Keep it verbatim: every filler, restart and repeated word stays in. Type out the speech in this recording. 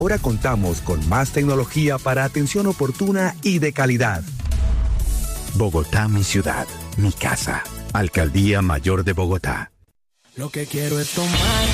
Ahora contamos con más tecnología para atención oportuna y de calidad. Bogotá, mi ciudad, mi casa. Alcaldía Mayor de Bogotá. Lo que quiero es tomar